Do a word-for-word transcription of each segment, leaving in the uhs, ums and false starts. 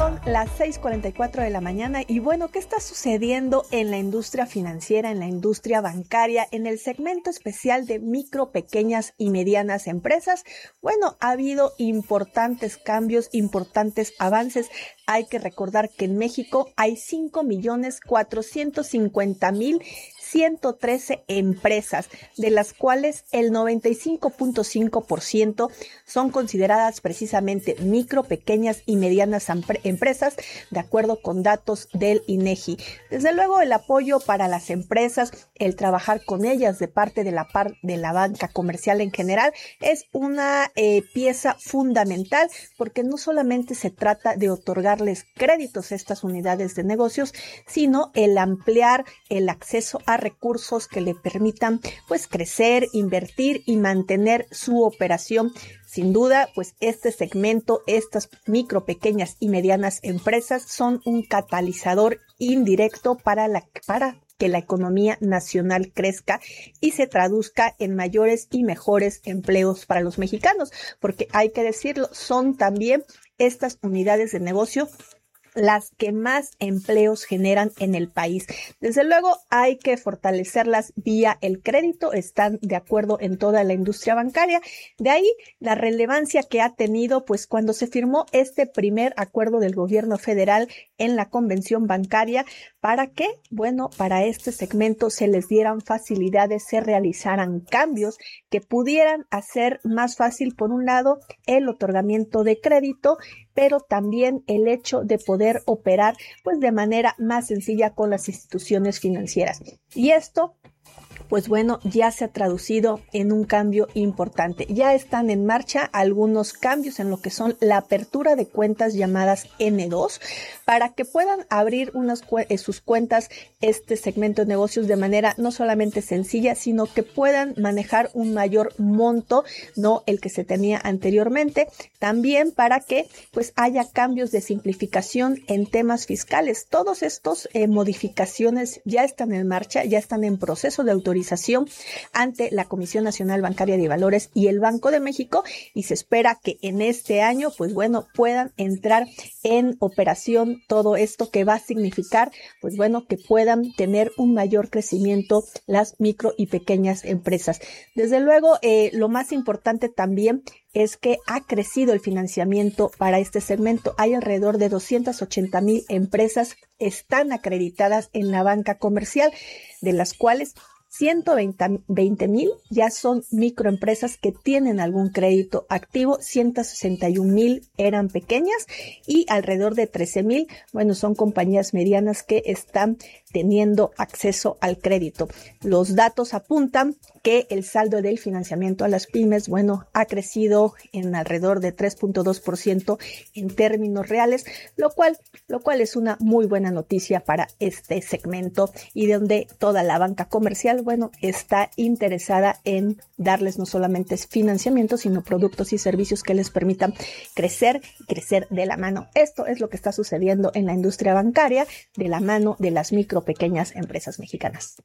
Son las seis cuarenta y cuatro de la mañana y bueno, ¿qué está sucediendo en la industria financiera, en la industria bancaria, en el segmento especial de micro, pequeñas y medianas empresas? Bueno, ha habido importantes cambios, importantes avances. Hay que recordar que en México hay cinco millones cuatrocientos cincuenta mil ciento trece empresas, de las cuales el noventa y cinco punto cinco por ciento son consideradas precisamente micro, pequeñas y medianas empresas, de acuerdo con datos del INEGI. Desde luego, el apoyo para las empresas, el trabajar con ellas de parte de la par de la banca comercial en general, es una eh, pieza fundamental, porque no solamente se trata de otorgarles créditos a estas unidades de negocios, sino el ampliar el acceso a recursos que le permitan pues crecer, invertir y mantener su operación. Sin duda, pues este segmento, estas micro, pequeñas y medianas empresas son un catalizador indirecto para la para que la economía nacional crezca y se traduzca en mayores y mejores empleos para los mexicanos, porque hay que decirlo, son también estas unidades de negocio las que más empleos generan en el país. Desde luego, hay que fortalecerlas vía el crédito, están de acuerdo en toda la industria bancaria. De ahí la relevancia que ha tenido, pues cuando se firmó este primer acuerdo del gobierno federal en la convención bancaria, ¿para qué? Bueno, para este segmento se les dieran facilidades, se realizaran cambios que pudieran hacer más fácil, por un lado, el otorgamiento de crédito, pero también el hecho de poder operar pues de manera más sencilla con las instituciones financieras. Y esto, pues bueno, ya se ha traducido en un cambio importante. Ya están en marcha algunos cambios en lo que son la apertura de cuentas llamadas ene dos, para que puedan abrir unas sus cuentas este segmento de negocios de manera no solamente sencilla, sino que puedan manejar un mayor monto, no el que se tenía anteriormente. También para que pues haya cambios de simplificación en temas fiscales. Todos estos eh, modificaciones ya están en marcha, ya están en proceso de autorización ante la Comisión Nacional Bancaria de Valores y el Banco de México, y se espera que en este año pues bueno puedan entrar en operación todo esto, que va a significar pues bueno que puedan tener un mayor crecimiento las micro y pequeñas empresas. Desde luego, eh, lo más importante también es que ha crecido el financiamiento para este segmento. Hay alrededor de doscientas ochenta mil empresas están acreditadas en la banca comercial, de las cuales ciento veinte mil ya son microempresas que tienen algún crédito activo, ciento sesenta y un mil eran pequeñas y alrededor de trece mil, bueno, son compañías medianas que están teniendo acceso al crédito. Los datos apuntan que el saldo del financiamiento a las pymes, bueno, ha crecido en alrededor de tres punto dos por ciento en términos reales, lo cual, lo cual es una muy buena noticia para este segmento, y donde toda la banca comercial, bueno, está interesada en darles no solamente financiamiento, sino productos y servicios que les permitan crecer y crecer de la mano. Esto es lo que está sucediendo en la industria bancaria de la mano de las micro pequeñas empresas mexicanas.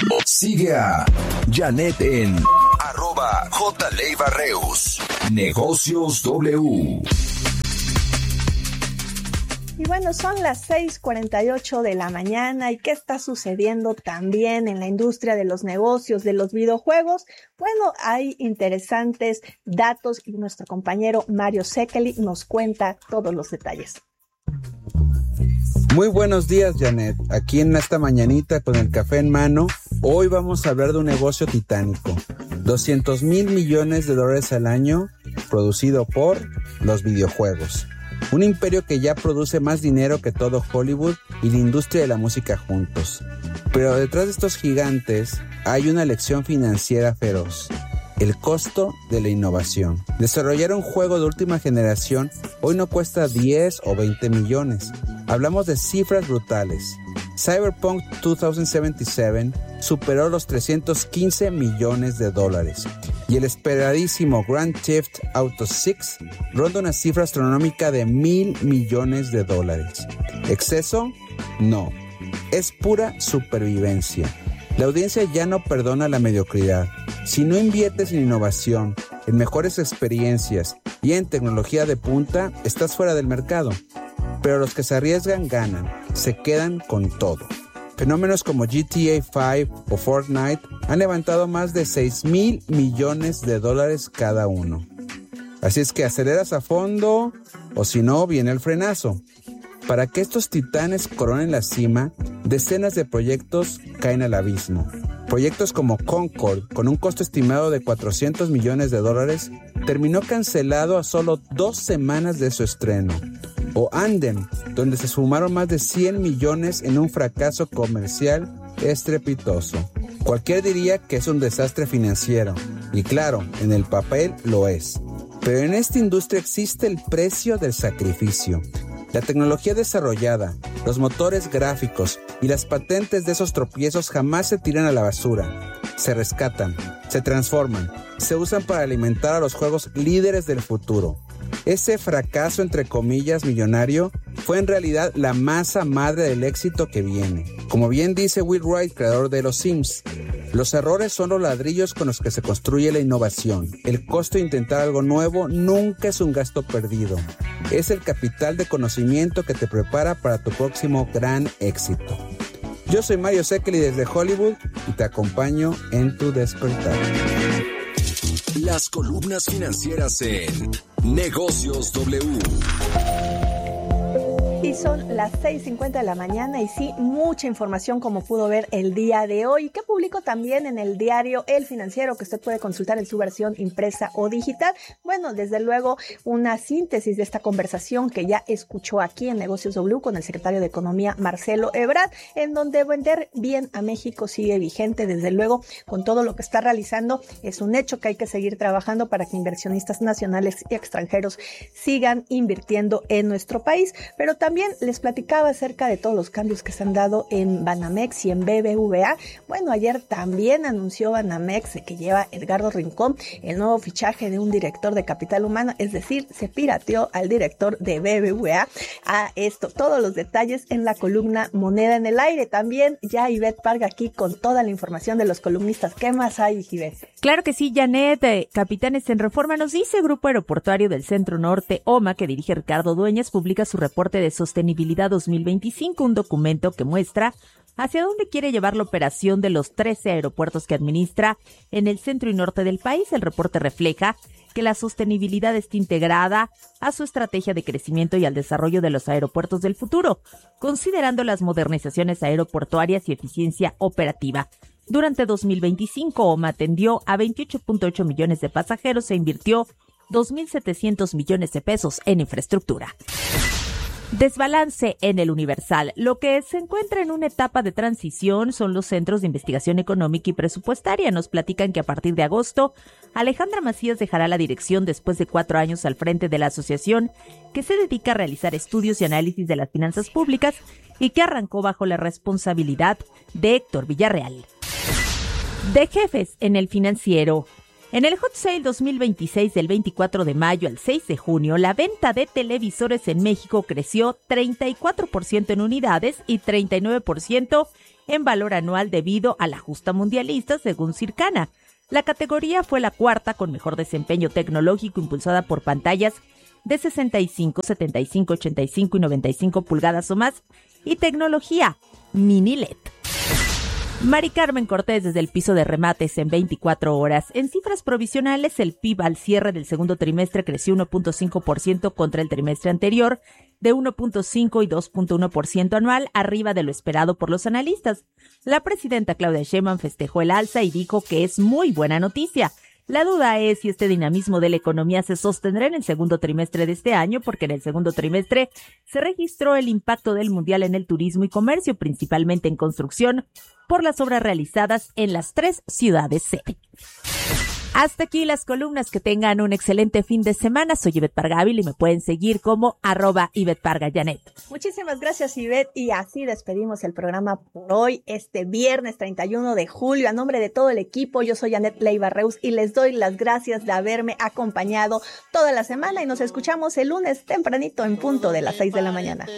Sigue a Janet en arroba J. Leiva Reus. Negocios W. Y bueno, son las seis cuarenta y ocho de la mañana. ¿Y qué está sucediendo también en la industria de los negocios, de los videojuegos? Bueno, hay interesantes datos y nuestro compañero Mario Sekeli nos cuenta todos los detalles. Muy buenos días, Janet. Aquí en esta mañanita con el café en mano, hoy vamos a hablar de un negocio titánico. doscientos mil millones de dólares al año producido por los videojuegos. Un imperio que ya produce más dinero que todo Hollywood y la industria de la música juntos. Pero detrás de estos gigantes hay una lección financiera feroz: el costo de la innovación. Desarrollar un juego de última generación hoy no cuesta diez o veinte millones. Hablamos de cifras brutales. Cyberpunk dos mil setenta y siete superó los trescientos quince millones de dólares. Y el esperadísimo Grand Theft Auto seis ronda una cifra astronómica de mil millones de dólares. ¿Exceso? No. Es pura supervivencia. La audiencia ya no perdona la mediocridad. Si no inviertes en innovación, en mejores experiencias y en tecnología de punta, estás fuera del mercado. pero los que se arriesgan ganan, se quedan con todo. Fenómenos como G T A cinco o Fortnite han levantado más de seis mil millones de dólares cada uno. Así es que aceleras a fondo o si no, viene el frenazo. Para que estos titanes coronen la cima, decenas de proyectos caen al abismo. Proyectos como Concord, con un costo estimado de cuatrocientos millones de dólares, terminó cancelado a solo dos semanas de su estreno. O Andem, donde se sumaron más de cien millones en un fracaso comercial estrepitoso. Cualquiera diría que es un desastre financiero, y claro, en el papel lo es. Pero en esta industria existe el precio del sacrificio. La tecnología desarrollada, los motores gráficos y las patentes de esos tropiezos jamás se tiran a la basura. Se rescatan, se transforman, se usan para alimentar a los juegos líderes del futuro. Ese fracaso, entre comillas, millonario, fue en realidad la masa madre del éxito que viene. Como bien dice Will Wright, creador de Los Sims, los errores son los ladrillos con los que se construye la innovación. El costo de intentar algo nuevo nunca es un gasto perdido. Es el capital de conocimiento que te prepara para tu próximo gran éxito. Yo soy Mario Sekeli desde Hollywood y te acompaño en tu despertar. Las columnas financieras en Negocios W. Y son las seis cincuenta de la mañana y sí, mucha información como pudo ver el día de hoy, que publico también en el diario El Financiero, que usted puede consultar en su versión impresa o digital. Bueno, desde luego, una síntesis de esta conversación que ya escuchó aquí en Negocios W con el secretario de Economía, Marcelo Ebrard, en donde vender bien a México sigue vigente. Desde luego, con todo lo que está realizando, es un hecho que hay que seguir trabajando para que inversionistas nacionales y extranjeros sigan invirtiendo en nuestro país, pero también También les platicaba acerca de todos los cambios que se han dado en Banamex y en B B V A. Bueno, ayer también anunció Banamex que lleva Edgardo Rincón el nuevo fichaje de un director de capital humano, es decir, se pirateó al director de B B V A. A esto, todos los detalles en la columna Moneda en el Aire. También ya Ivette Parga aquí con toda la información de los columnistas. ¿Qué más hay, Ivette? Claro que sí, Janet. Eh, Capitanes en Reforma nos dice Grupo Aeroportuario del Centro Norte, O M A, que dirige Ricardo Dueñas, publica su reporte de Sostenibilidad dos mil veinticinco, un documento que muestra hacia dónde quiere llevar la operación de los trece aeropuertos que administra en el centro y norte del país. El reporte refleja que la sostenibilidad está integrada a su estrategia de crecimiento y al desarrollo de los aeropuertos del futuro, considerando las modernizaciones aeroportuarias y eficiencia operativa. Durante dos mil veinticinco, O M A atendió a veintiocho punto ocho millones de pasajeros e invirtió dos mil setecientos millones de pesos en infraestructura. Desbalance en el Universal. Lo que se encuentra en una etapa de transición son los centros de investigación económica y presupuestaria. Nos platican que a partir de agosto, Alejandra Macías dejará la dirección después de cuatro años al frente de la asociación que se dedica a realizar estudios y análisis de las finanzas públicas y que arrancó bajo la responsabilidad de Héctor Villarreal. De jefes en el Financiero. En el Hot Sale dos mil veintiséis del veinticuatro de mayo al seis de junio, la venta de televisores en México creció treinta y cuatro por ciento en unidades y treinta y nueve por ciento en valor anual debido a la justa mundialista, según Circana. La categoría fue la cuarta con mejor desempeño tecnológico, impulsada por pantallas de sesenta y cinco, setenta y cinco, ochenta y cinco y noventa y cinco pulgadas o más y tecnología mini L E D. Mari Carmen Cortés desde el piso de remates en veinticuatro horas. En cifras provisionales, el P I B al cierre del segundo trimestre creció uno punto cinco por ciento contra el trimestre anterior, de uno punto cinco y dos punto uno por ciento anual, arriba de lo esperado por los analistas. La presidenta Claudia Sheinbaum festejó el alza y dijo que es muy buena noticia. La duda es si este dinamismo de la economía se sostendrá en el segundo trimestre de este año, porque en el segundo trimestre se registró el impacto del mundial en el turismo y comercio, principalmente en construcción, por las obras realizadas en las tres ciudades sede. Hasta aquí las columnas. Que tengan un excelente fin de semana. Soy Ivette Parga Ávila y me pueden seguir como arroba Ivette Parga Janet. Muchísimas gracias, Ivette. Y así despedimos el programa por hoy, este viernes treinta y uno de julio. A nombre de todo el equipo, yo soy Janet Leiva Reus y les doy las gracias de haberme acompañado toda la semana y nos escuchamos el lunes tempranito en punto de las seis de la mañana.